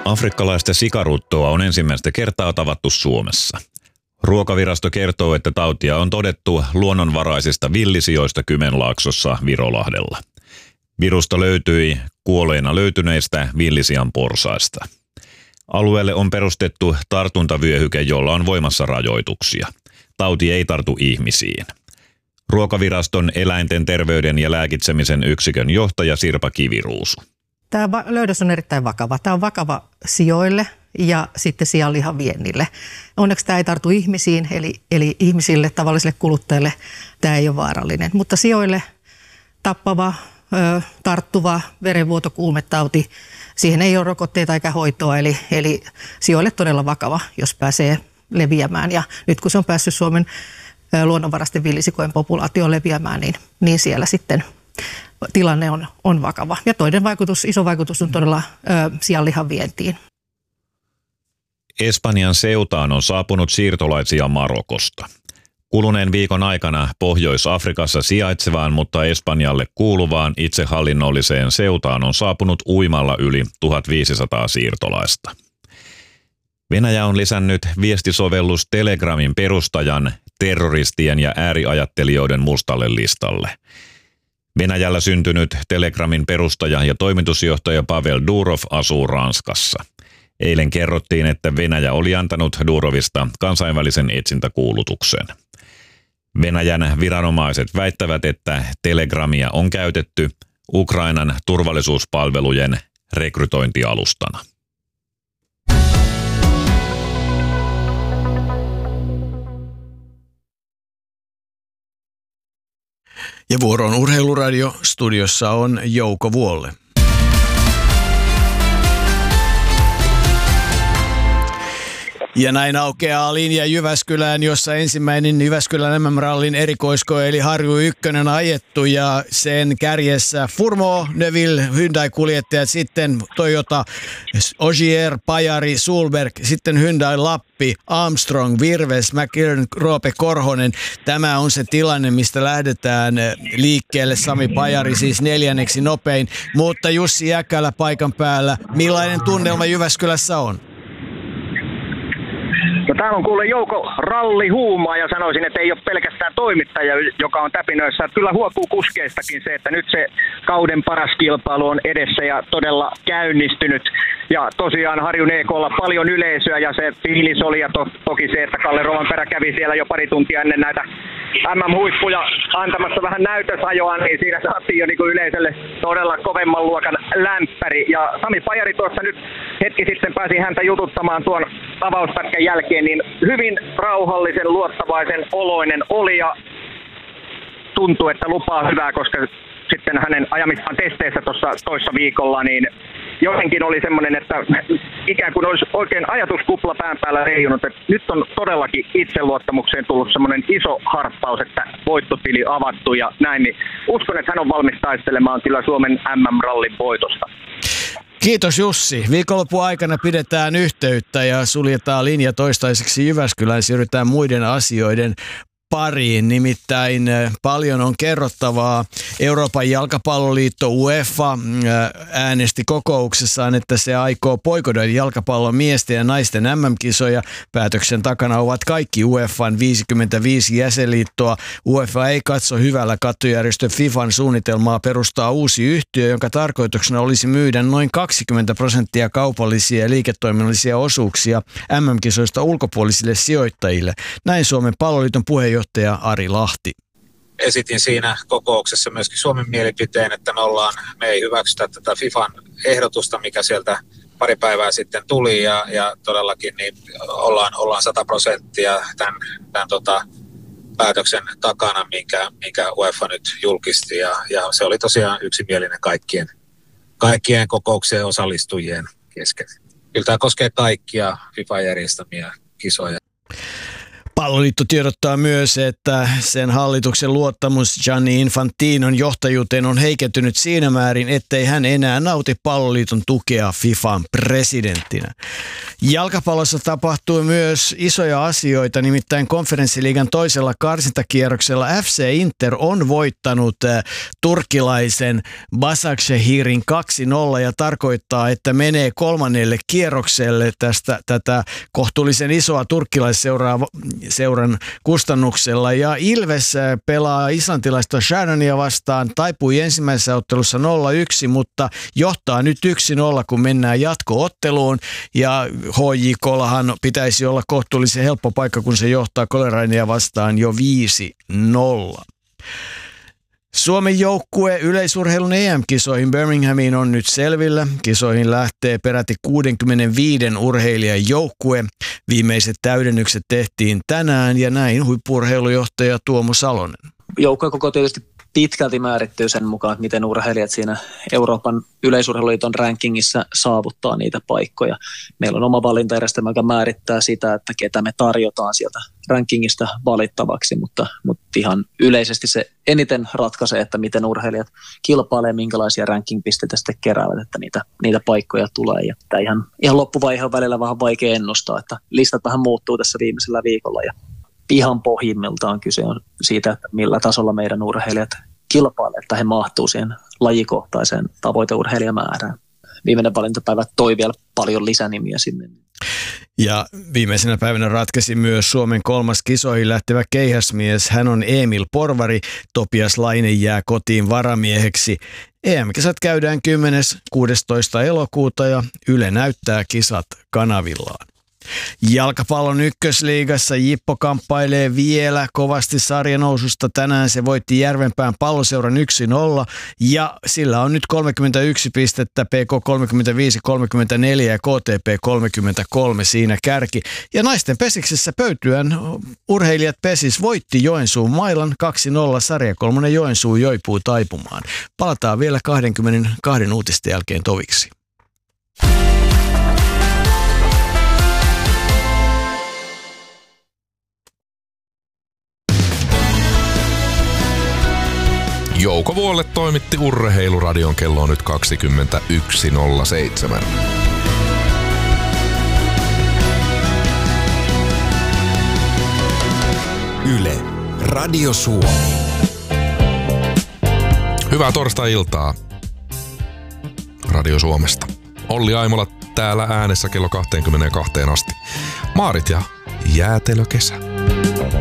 Afrikkalaista sikaruttoa on ensimmäistä kertaa tavattu Suomessa. Ruokavirasto kertoo, että tautia on todettu luonnonvaraisista villisijoista Kymenlaaksossa Virolahdella. Virusta löytyi kuolleina löytyneistä villisian porsaista. Alueelle on perustettu tartuntavyöhyke, jolla on voimassa rajoituksia. Tauti ei tartu ihmisiin. Ruokaviraston eläinten terveyden ja lääkitsemisen yksikön johtaja Sirpa Kiviruusu. Tämä löydös on erittäin vakava. Tämä on vakava sijoille ja sitten sianlihan viennille. Onneksi tämä ei tartu ihmisiin, eli ihmisille, tavallisille kuluttajille tämä ei ole vaarallinen. Mutta sijoille tappava, tarttuva verenvuotokuumetauti, siihen ei ole rokotteita eikä hoitoa, eli sijoille todella vakava, jos pääsee leviämään. Ja nyt kun se on päässyt Suomen luonnonvaraisten villisikojen populaatioon leviämään, niin siellä sitten tilanne on vakava. Ja toinen iso vaikutus on todella sianlihan vientiin. Espanjan Ceutaan on saapunut siirtolaisia Marokosta. Kuluneen viikon aikana Pohjois-Afrikassa sijaitsevaan, mutta Espanjalle kuuluvaan itsehallinnolliseen Ceutaan on saapunut uimalla yli 1500 siirtolaista. Venäjä on lisännyt viestisovellus Telegramin perustajan terroristien ja ääriajattelijoiden mustalle listalle. Venäjällä syntynyt Telegramin perustaja ja toimitusjohtaja Pavel Durov asuu Ranskassa. Eilen kerrottiin, että Venäjä oli antanut Durovista kansainvälisen etsintäkuulutuksen. Venäjän viranomaiset väittävät, että Telegramia on käytetty Ukrainan turvallisuuspalvelujen rekrytointialustana. Ja vuoroon Urheiluradio. Studiossa on Jouko Vuolle. Ja näin aukeaa linja Jyväskylään, jossa ensimmäinen Jyväskylän MM-rallin erikoiskoe eli Harju 1 ajettu ja sen kärjessä Furmo, Neville, Hyundai-kuljettajat, sitten Toyota, Ogier, Pajari, Sulberg, sitten Hyundai Lappi, Armstrong, Virves, McLaren, Roope Korhonen. Tämä on se tilanne, mistä lähdetään liikkeelle. Sami Pajari siis 4. nopein, mutta Jussi Jäkälä paikan päällä. Millainen tunnelma Jyväskylässä on? No, täällä on kuule Jouko rallihuumaa ja sanoisin, että ei ole pelkästään toimittaja, joka on täpinöissä. Kyllä huokuu kuskeistakin se, että nyt se kauden paras kilpailu on edessä ja todella käynnistynyt. Ja tosiaan Harjun EK:lla paljon yleisöä ja se fiilis oli ja toki se, että Kalle Rovanperä kävi siellä jo pari tuntia ennen näitä MM-huippuja antamassa vähän näytösajoa, niin siinä saatiin jo niin yleisölle todella kovemman luokan lämpäri. Ja Sami Pajari tuossa nyt hetki sitten pääsi häntä jututtamaan tuon avauspätkän jälkeen, niin hyvin rauhallisen, luottavaisen oloinen oli ja tuntuu, että lupaa hyvää, koska sitten hänen ajamistaan testeissä tuossa toissa viikolla, niin jotenkin oli semmoinen, että ikään kuin olisi oikein ajatuskupla pään päällä leijunut, että nyt on todellakin itseluottamukseen tullut semmoinen iso harppaus, että voittotili avattu ja näin, niin uskon, että hän on valmis taistelemaan kyllä Suomen MM-rallin voitosta. Kiitos Jussi. Viikonlopun aikana pidetään yhteyttä ja suljetaan linja toistaiseksi Jyväskylään. Siirrytään muiden asioiden pariin. Nimittäin paljon on kerrottavaa. Euroopan jalkapalloliitto UEFA äänesti kokouksessaan, että se aikoo boikotoida jalkapallon miesten ja naisten MM-kisoja. Päätöksen takana ovat kaikki UEFan 55 jäsenliittoa. UEFA ei katso hyvällä kattojärjestö FIFAn suunnitelmaa perustaa uusi yhtiö, jonka tarkoituksena olisi myydä noin 20% kaupallisia ja liiketoiminnallisia osuuksia MM-kisoista ulkopuolisille sijoittajille. Näin Suomen palloliiton puheenjohtaja Ari Lahti. Esitin siinä kokouksessa myöskin Suomen mielipiteen, että me ei hyväksytä tätä FIFAn ehdotusta, mikä sieltä pari päivää sitten tuli ja todellakin niin ollaan 100% tämän päätöksen takana, minkä UEFA nyt julkisti ja se oli tosiaan yksimielinen kaikkien kokoukseen osallistujien kesken. Kyllä tämä koskee kaikkia FIFA-järjestämiä kisoja. Palloliitto tiedottaa myös, että sen hallituksen luottamus Gianni Infantinon johtajuuteen on heikentynyt siinä määrin, ettei hän enää nauti Palloliiton tukea FIFAn presidenttinä. Jalkapallossa tapahtui myös isoja asioita, nimittäin Konferenssiliigan toisella karsintakierroksella FC Inter on voittanut turkkilaisen Başakşehir'in 2-0 ja tarkoittaa, että menee kolmannelle kierrokselle tätä kohtuullisen isoa turkkilaisseuran kustannuksella. Ja Ilves pelaa islantilaista Shannonia vastaan, taipui ensimmäisessä ottelussa 0-1, mutta johtaa nyt 1-0, kun mennään jatko-otteluun. Ja HJK:llahan pitäisi olla kohtuullisen helppo paikka, kun se johtaa Colerainea vastaan jo 5-0. Suomen joukkue yleisurheilun EM-kisoihin Birminghamiin on nyt selvillä. Kisoihin lähtee peräti 65 urheilijan joukkue. Viimeiset täydennykset tehtiin tänään ja näin huippu-urheilujohtaja Tuomo Salonen. Joukkojen koko tietysti pitkälti määrittyy sen mukaan, miten urheilijat siinä Euroopan yleisurheiluliiton rankingissa saavuttaa niitä paikkoja. Meillä on oma valintajärjestelmä, joka määrittää sitä, että ketä me tarjotaan sieltä rankingista valittavaksi, mutta ihan yleisesti se eniten ratkaisee, että miten urheilijat kilpailee, minkälaisia ranking-pisteitä sitten keräävät, että niitä paikkoja tulee. Ja tämä ihan loppuvaihe on välillä vähän vaikea ennustaa, että listat vähän muuttuu tässä viimeisellä viikolla ja ihan pohjimmiltaan kyse on siitä, että millä tasolla meidän urheilijat kilpailee, että he mahtuu siihen lajikohtaiseen tavoiteurheilijamäärään. Viimeinen valintapäivä toi vielä paljon lisänimiä sinne. Ja viimeisenä päivänä ratkesi myös Suomen kolmas kisoihin lähtevä keihäsmies. Hän on Emil Porvari. Topias Laine jää kotiin varamieheksi. EM-kisat käydään 10.–16. elokuuta ja Yle näyttää kisat kanavillaan. Jalkapallon ykkösliigassa Jippo kamppailee vielä kovasti sarjanoususta. Tänään se voitti Järvenpään Palloseuran 1-0 ja sillä on nyt 31 pistettä, PK 35, 34 ja KTP 33 siinä kärki. Ja naisten pesiksessä Pöytyän urheilijat pesis voitti Joensuun Mailan 2-0, sarjakolmonen Joensuu joipuu taipumaan. Palataan vielä 22 uutisten jälkeen toviksi. Jouko Vuolle toimitti Urheiluradion, kello on nyt 21.07. Yle, Radio Suomi. Hyvää torstai-iltaa Radio Suomesta. Olli Aimola täällä äänessä kello 22 asti. Maarit ja jäätelökesä.